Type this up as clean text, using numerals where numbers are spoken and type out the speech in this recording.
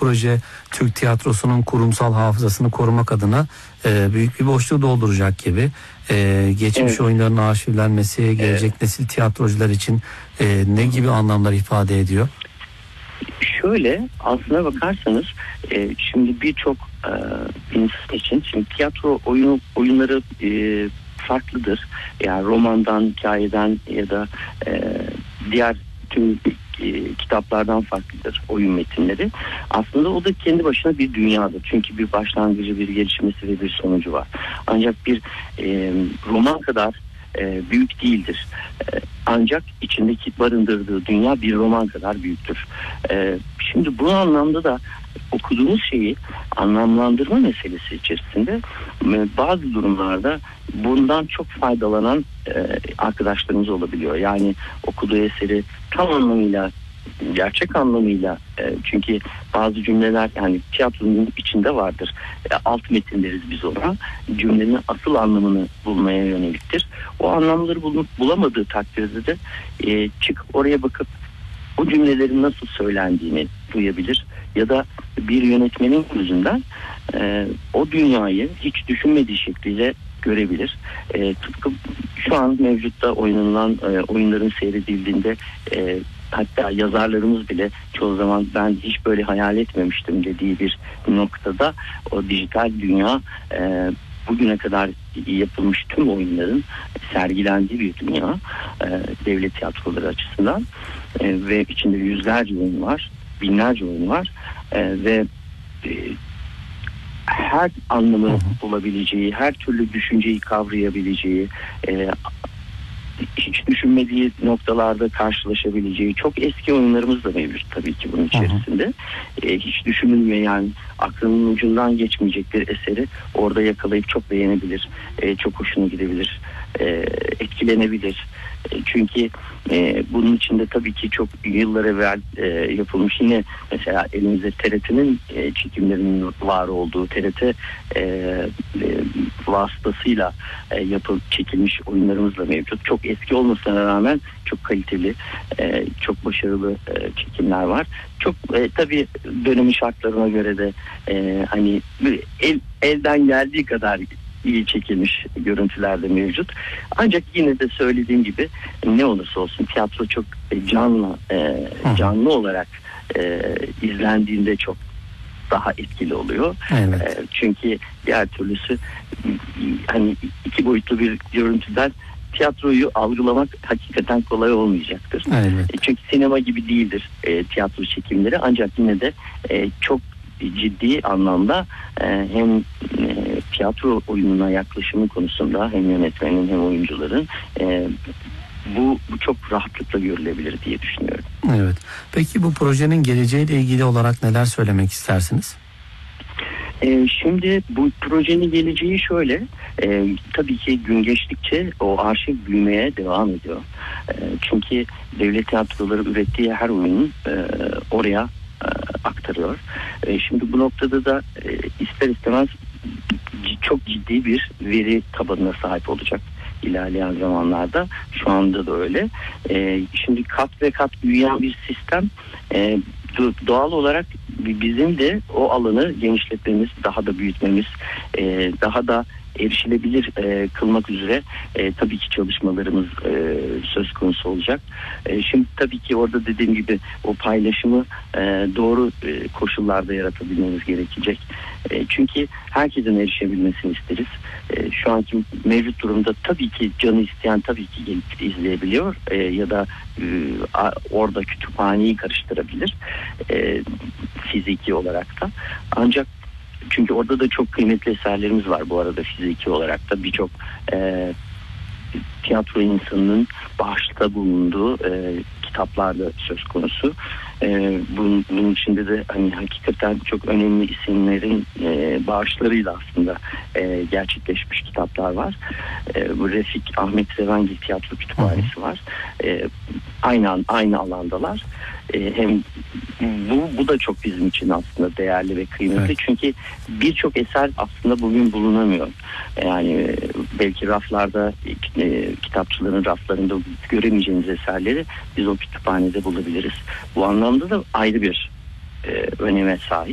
proje Türk tiyatrosunun kurumsal hafızasını korumak adına büyük bir boşluğu dolduracak gibi. Geçmiş oyunların arşivlenmesi gelecek nesil tiyatrocular için ne gibi anlamlar ifade ediyor? Şöyle, aslına bakarsanız şimdi birçok insan için şimdi tiyatro oyunları farklıdır. Yani romandan, hikayeden ya da diğer tüm kitaplardan farklıdır oyun metinleri. Aslında o da kendi başına bir dünyadır. Çünkü bir başlangıcı, bir gelişmesi ve bir sonucu var. Ancak bir roman kadar büyük değildir. Ancak içindeki barındırdığı dünya bir roman kadar büyüktür. Şimdi bu anlamda da okuduğumuz şeyi anlamlandırma meselesi içerisinde bazı durumlarda bundan çok faydalanan arkadaşlarımız olabiliyor. Yani okuduğu eseri tam anlamıyla, gerçek anlamıyla, çünkü bazı cümleler yani tiyatronun içinde vardır. Alt metin deriz biz ona. Cümlenin asıl anlamını bulmaya yöneliktir. O anlamları bulamadığı takdirde de çıkıp oraya bakıp o cümlelerin nasıl söylendiğini duyabilir. Ya da bir yönetmenin gözünden o dünyayı hiç düşünmediği şekliyle görebilir. Tıpkı şu an mevcutta oynanılan oyunların seyredildiğinde hatta yazarlarımız bile çoğu zaman ben hiç böyle hayal etmemiştim dediği bir noktada o dijital dünya bugüne kadar yapılmış tüm oyunların sergilendiği bir dünya devlet tiyatroları açısından ve içinde yüzlerce oyun var, binlerce oyun var ve her anlamı bulabileceği, her türlü düşünceyi kavrayabileceği, hiç düşünmediği noktalarda karşılaşabileceği çok eski oyunlarımız da mevcut tabii ki bunun içerisinde. Hiç düşünülmeyen, aklının ucundan geçmeyecek bir eseri orada yakalayıp çok beğenebilir, çok hoşuna gidebilir, etkilenebilir. Çünkü bunun içinde tabii ki çok yıllar evvel yapılmış yine mesela elimizde TRT'nin çekimlerinin var olduğu TRT vasıtasıyla çekilmiş oyunlarımız da mevcut. Çok eski olmasına rağmen çok kaliteli, çok başarılı çekimler var. Çok tabii dönemin şartlarına göre de hani elden geldiği kadar iyi çekilmiş görüntüler de mevcut. Ancak yine de söylediğim gibi ne olursa olsun tiyatro çok canlı olarak izlendiğinde çok daha etkili oluyor. Evet. Çünkü diğer türlüsü hani iki boyutlu bir görüntüden tiyatroyu algılamak hakikaten kolay olmayacaktır. Evet. Çünkü sinema gibi değildir tiyatro çekimleri, ancak yine de çok ciddi anlamda hem tiyatro oyununa yaklaşımı konusunda hem yönetmenin hem oyuncuların bu çok rahatlıkla görülebilir diye düşünüyorum. Evet. Peki bu projenin geleceğiyle ilgili olarak neler söylemek istersiniz? Şimdi bu projenin geleceği şöyle, tabii ki gün geçtikçe o arşiv büyümeye devam ediyor. Çünkü devlet tiyatroları ürettiği her oyunu oraya aktarıyor. Şimdi bu noktada da ister istemez çok ciddi bir veri tabanına sahip olacak ilerleyen zamanlarda. Şu anda da öyle. Şimdi kat ve kat büyüyen bir sistem doğal olarak bizim de o alanı genişletmemiz, daha da büyütmemiz, daha da erişilebilir kılmak üzere tabii ki çalışmalarımız söz konusu olacak. Şimdi tabii ki orada dediğim gibi o paylaşımı doğru koşullarda yaratabilmemiz gerekecek. Çünkü herkesin erişebilmesini isteriz. Şu anki mevcut durumda tabii ki canı isteyen tabii ki gelip izleyebiliyor ya da orada kütüphaneyi karıştırabilir fiziki olarak da. Ancak çünkü orada da çok kıymetli eserlerimiz var bu arada fiziki olarak da birçok tiyatro insanının bağışta bulunduğu kitaplar da söz konusu. Bunun içinde de hani hakikaten çok önemli isimlerin bağışlarıyla aslında gerçekleşmiş kitaplar var. Bu Refik Ahmet Sevengil Tiyatro Kütüphanesi var. Aynı alandalar. Hem bu da çok bizim için aslında değerli ve kıymetli. Evet. Çünkü birçok eser aslında bugün bulunamıyor. Yani belki raflarda, kitapçıların raflarında göremeyeceğiniz eserleri biz o kütüphanede bulabiliriz. Bu anlamda da ayrı bir öneme sahip.